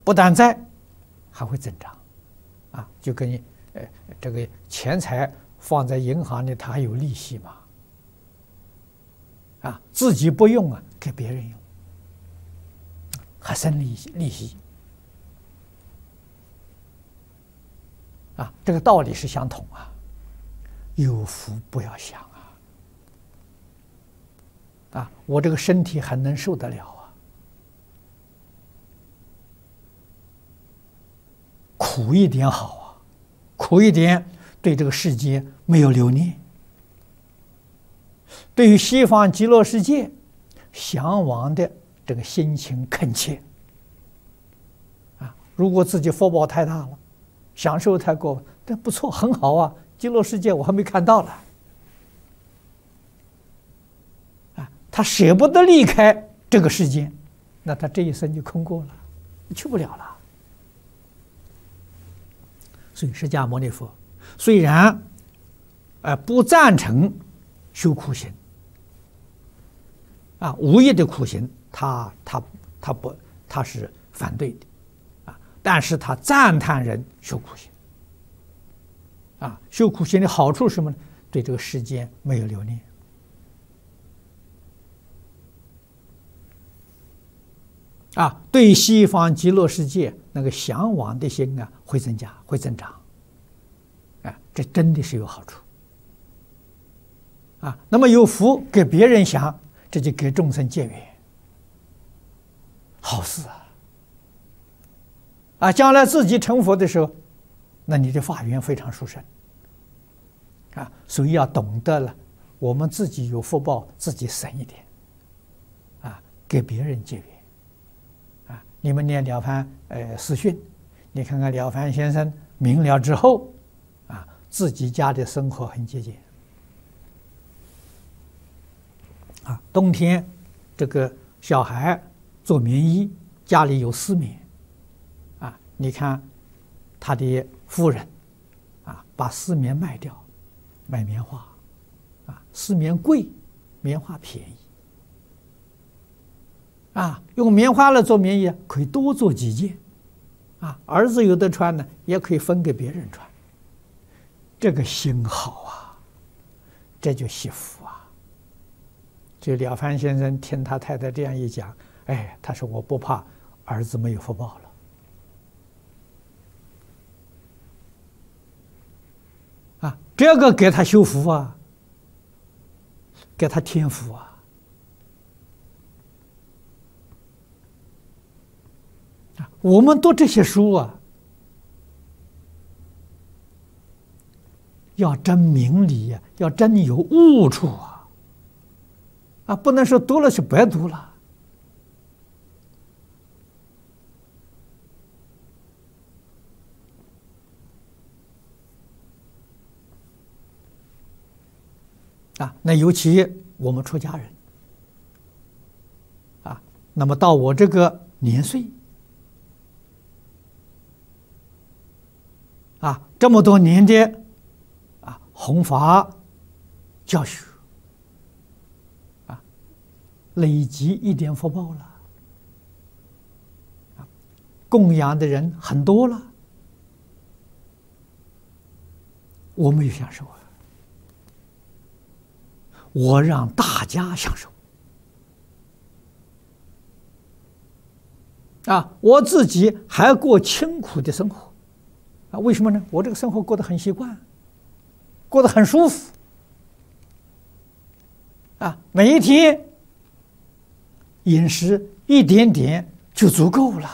不但在，还会增长，啊，就跟你这个钱财放在银行里，它还有利息嘛，啊，自己不用啊，给别人用，还生利息，啊，这个道理是相同啊，有福不要想啊，我这个身体还能受得了啊。苦一点好啊，苦一点，对这个世界没有留念，对于西方极乐世界向往的这个心情恳切啊。如果自己福报太大了，享受太过，但不错，很好啊。极乐世界我还没看到了啊，他舍不得离开这个世界，那他这一生就空过了，去不了了。所以释迦牟尼佛虽然不赞成修苦行啊，无益的苦行，他是反对的啊，但是他赞叹人修苦行啊，修苦行的好处是什么呢？对这个世间没有留念啊，对西方极乐世界那个向往的心啊，会增加，会增长，啊，这真的是有好处，啊，那么有福给别人想，这就给众生结缘，好事啊，啊，将来自己成佛的时候，那你的法缘非常殊胜，啊，所以要懂得了，我们自己有福报，自己省一点，啊，给别人结缘。你们念了凡四训，你看看了凡先生明了之后，啊，自己家的生活很节俭，啊，冬天这个小孩做棉衣，家里有丝棉，啊，你看他的夫人，啊，把丝棉卖掉，买棉花，啊，丝棉贵，棉花便宜。啊，用棉花来做棉衣，可以多做几件，啊，儿子有的穿呢，也可以分给别人穿。这个心好啊，这就惜福啊。就了凡先生听他太太这样一讲，哎，他说我不怕儿子没有福报了，啊，这个给他修福啊，给他添福啊。我们读这些书啊，要真明理呀，要真有悟处啊，啊，不能说读了就白读了。啊，那尤其我们出家人，啊，那么到我这个年岁。啊，这么多年的弘法教学，啊，累积一点福报了，啊，供养的人很多了，我没有享受啊，我让大家享受，啊，我自己还过清苦的生活。啊，为什么呢？我这个生活过得很习惯，过得很舒服，啊，每一天饮食一点点就足够了，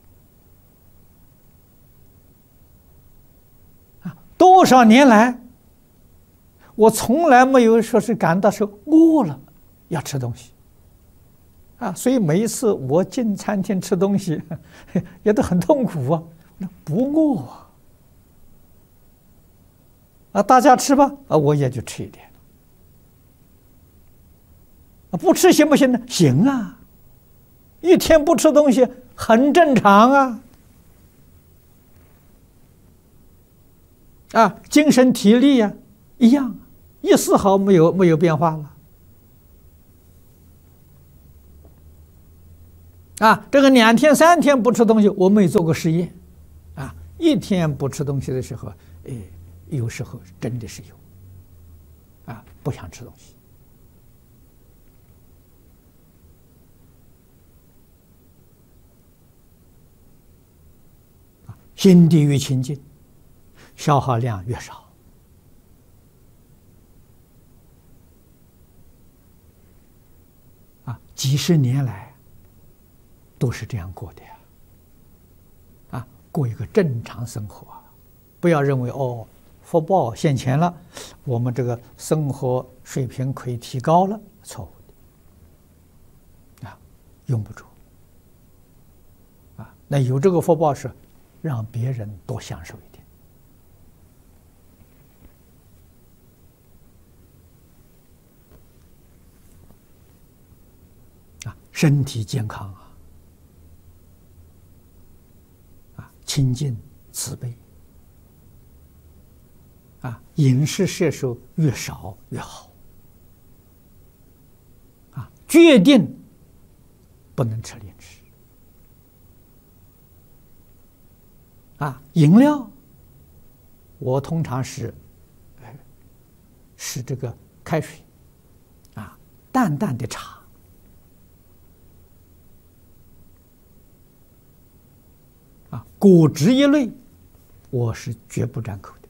啊，多少年来，我从来没有说是感到是饿了要吃东西，啊，所以每一次我进餐厅吃东西，也都很痛苦啊，不饿啊。啊，大家吃吧，啊，我也就吃一点。啊，不吃行不行呢？行啊，一天不吃东西很正常啊。啊，精神体力呀，一样，一丝毫没有变化了。 这个2天3天不吃东西，我们也做过实验，1天不吃东西的时候，有时候真的是有，不想吃东西。心地越清净，消耗量越少。几十年来都是这样过的呀，过一个正常生活不要认为福报现前了，我们这个生活水平可以提高了，错误的用不着那有这个福报是让别人多享受一点身体健康清净慈悲饮食摄受越少越好决定不能吃零食饮料我通常是这个开水淡淡的茶果汁一类我是绝不沾口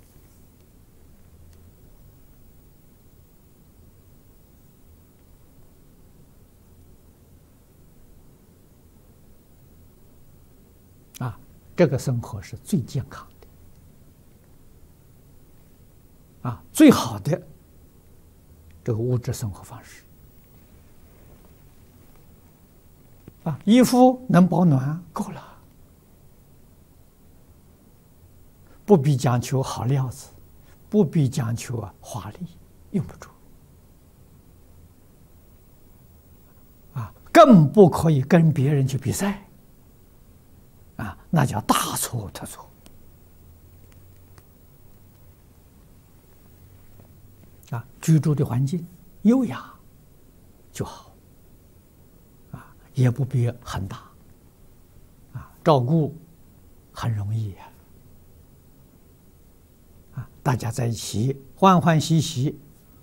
的这个生活是最健康的最好的这个物质生活方式衣服能保暖够了，不必讲求好料子，不必讲求华丽，用不着更不可以跟别人去比赛那叫大错特错居住的环境优雅就好也不必很大照顾很容易大家在一起欢欢喜喜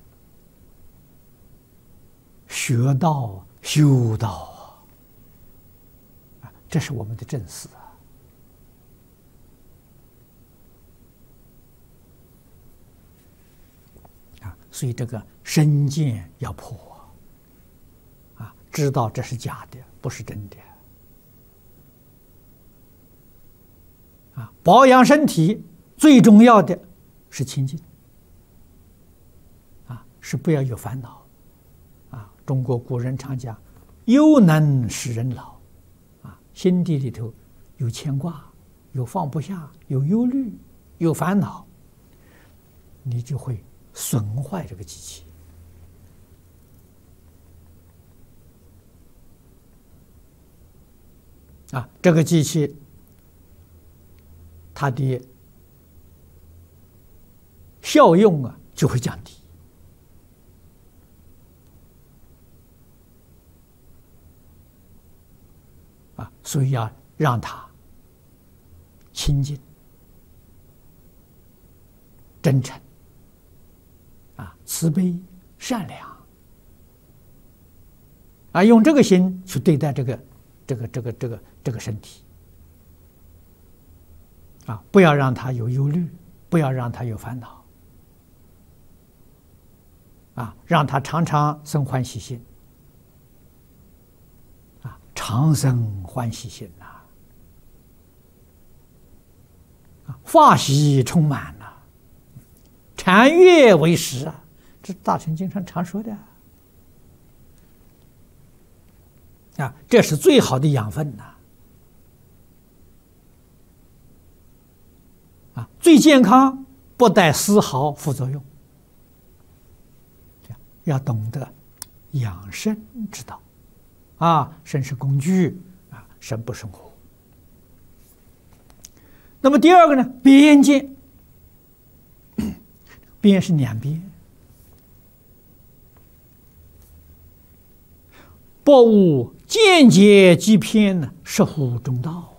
学道修道这是我们的正事所以这个身见要破知道这是假的，不是真的保养身体最重要的是清净是不要有烦恼中国古人常讲忧能使人老心地里头有牵挂，有放不下，有忧虑，有烦恼，你就会损坏这个机器这个机器它的效用就会降低所以要让它清净真诚慈悲善良用这个心去对待这个身体不要让他有忧虑，不要让他有烦恼让他常常生欢喜心常生欢喜心法喜充满禅悦为食这大乘经上常说的这是最好的养分最健康，不带丝毫副作用。要懂得养生之道生是工具生不生活。那么第二个呢，边界，边是两边，不无见解即偏呢，实乎中道。